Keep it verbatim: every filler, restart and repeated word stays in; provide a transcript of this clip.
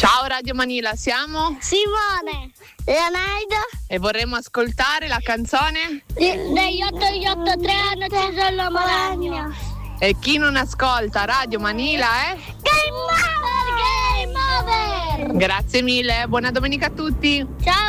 Ciao Radio Manila, siamo Simone, Leonardo e vorremmo ascoltare la canzone degli otto gli otto tre hanno acceso l'uomo ragno. e chi non ascolta Radio Manila è Game over! Game over! Grazie mille, buona domenica a tutti. Ciao!